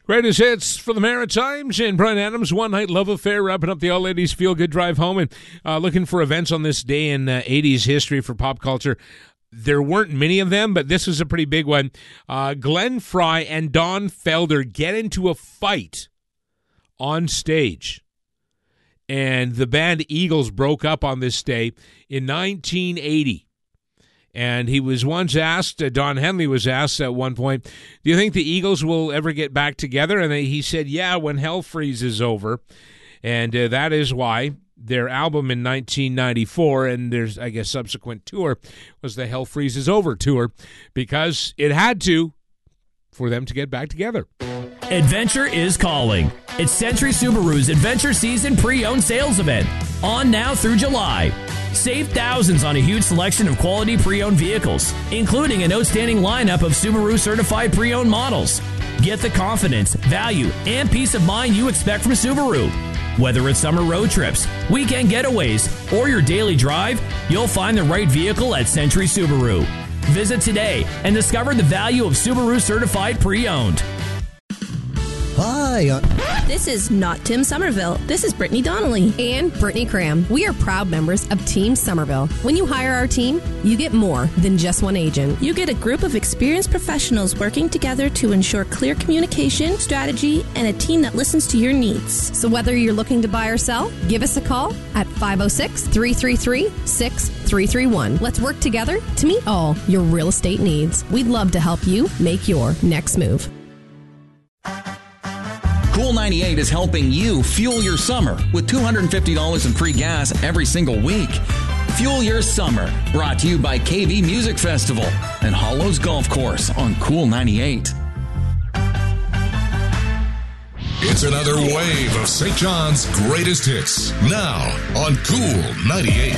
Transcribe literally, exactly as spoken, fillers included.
Greatest hits for the Maritimes and Bryan Adams, One Night Love Affair, wrapping up the All Ladies Feel Good Drive Home, and uh, looking for events on this day in uh, eighties history for pop culture. There weren't many of them, but this was a pretty big one. Uh, Glenn Frey and Don Felder get into a fight on stage, and the band Eagles broke up on this day in nineteen eighty. And he was once asked, uh, Don Henley was asked at one point, do you think the Eagles will ever get back together? And he said, yeah, when hell freezes over. And uh, that is why their album in nineteen ninety-four, and there's, I guess, subsequent tour, was the Hell Freezes Over tour, because it had to for them to get back together. Adventure is calling. It's Century Subaru's Adventure Season Pre-Owned Sales Event, on now through July. Save thousands on a huge selection of quality pre-owned vehicles, including an outstanding lineup of Subaru certified pre-owned models. Get the confidence, value, and peace of mind you expect from Subaru. Whether it's summer road trips, weekend getaways, or your daily drive, you'll find the right vehicle at Century Subaru. Visit today and discover the value of Subaru certified pre-owned. Hi. Uh- this is not Tim Somerville. This is Brittany Donnelly. And Brittany Cram. We are proud members of Team Somerville. When you hire our team, you get more than just one agent. You get a group of experienced professionals working together to ensure clear communication, strategy, and a team that listens to your needs. So whether you're looking to buy or sell, give us a call at five oh six, three three three, six three three one. Let's work together to meet all your real estate needs. We'd love to help you make your next move. Cool ninety-eight is helping you fuel your summer with two hundred fifty dollars in free gas every single week. Fuel your summer, brought to you by K V Music Festival and Hollows Golf Course on Cool ninety-eight. It's another wave of Saint John's greatest hits, now on Cool ninety-eight.